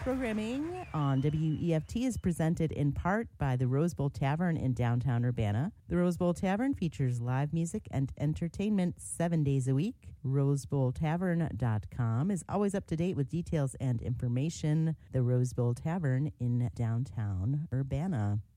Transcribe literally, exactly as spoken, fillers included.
Programming on W E F T is presented in part by the Rose Bowl Tavern in downtown Urbana. The Rose Bowl Tavern features live music and entertainment seven days a week. rose bowl tavern dot com is always up to date with details and information. The Rose Bowl Tavern in downtown Urbana.